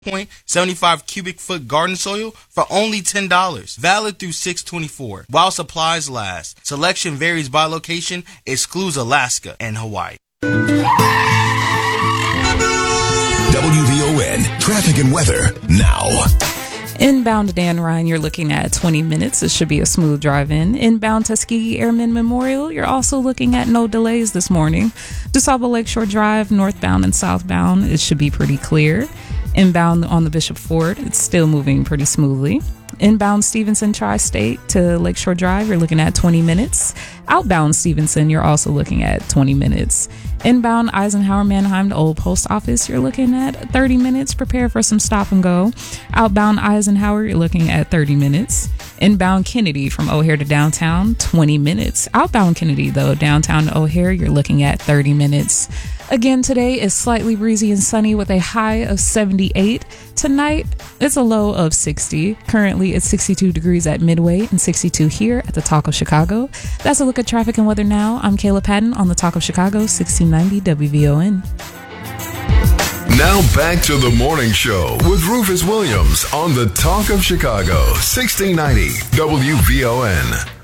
75 cubic foot garden soil for only $10. Valid through 6/24 while supplies last. Selection varies by location, excludes Alaska and Hawaii. WVON traffic and weather now. Inbound to Dan Ryan, you're looking at 20 minutes. It should be a smooth drive-in. Inbound Tuskegee Airmen Memorial, you're also looking at no delays this morning. DeSable Lakeshore Drive, northbound and southbound, it should be pretty clear. Inbound on the Bishop Ford, it's still moving pretty smoothly. Inbound Stevenson Tri-State to Lakeshore Drive, you're looking at 20 minutes. Outbound Stevenson, you're also looking at 20 minutes. Inbound Eisenhower Manheim to Old Post Office, you're looking at 30 minutes. Prepare for some stop and go. Outbound Eisenhower, you're looking at 30 minutes. Inbound Kennedy from O'Hare to downtown, 20 minutes. Outbound Kennedy, though, downtown to O'Hare, you're looking at 30 minutes. Again, today is slightly breezy and sunny with a high of 78. Tonight, it's a low of 60. Currently, it's 62 degrees at Midway and 62 here at the Talk of Chicago. That's a look at traffic and weather now. I'm Kayla Patton on the Talk of Chicago, 1690 WVON. Now back to the morning show with Rufus Williams on the Talk of Chicago, 1690 WVON.